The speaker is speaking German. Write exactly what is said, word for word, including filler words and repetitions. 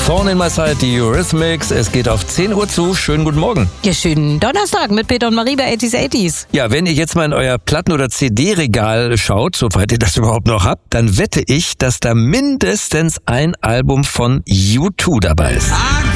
Thorn in My Side, die Eurythmics. Es geht auf zehn Uhr zu. Schönen guten Morgen. Ja, schönen Donnerstag mit Peter und Marie bei achtziger achtziger. Ja, wenn ihr jetzt mal in euer Platten- oder C D-Regal schaut, soweit ihr das überhaupt noch habt, dann wette ich, dass da mindestens ein Album von U zwei dabei ist.